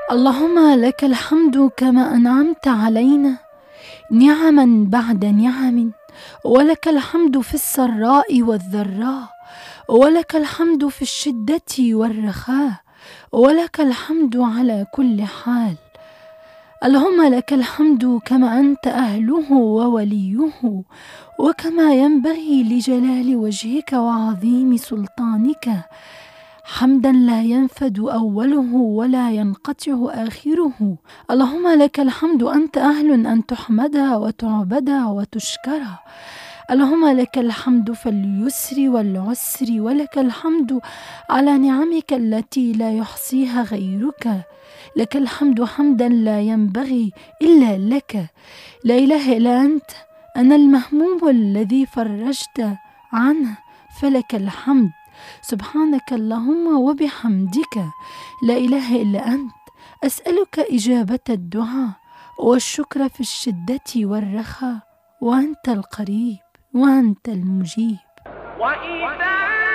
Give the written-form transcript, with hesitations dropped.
اللهم لك الحمد كما أنعمت علينا نعما بعد نعم، ولك الحمد في السراء والضراء، ولك الحمد في الشدة والرخاء، ولك الحمد على كل حال. اللهم لك الحمد كما أنت أهله ووليه، وكما ينبغي لجلال وجهك وعظيم سلطانك، حمدا لا ينفد أوله ولا ينقطع آخره. اللهم لك الحمد أنت أهل أن تحمد وتعبد وتشكر. اللهم لك الحمد في اليسر والعسر، ولك الحمد على نعمك التي لا يحصيها غيرك. لك الحمد حمدا لا ينبغي إلا لك. لا إله إلا أنت، أنا المهموم الذي فرجت عنه، فلك الحمد. سبحانك اللهم وبحمدك، لا إله إلا أنت. أسألك إجابة الدعاء والشكر في الشدة والرخاء، وأنت القريب وأنت المجيب.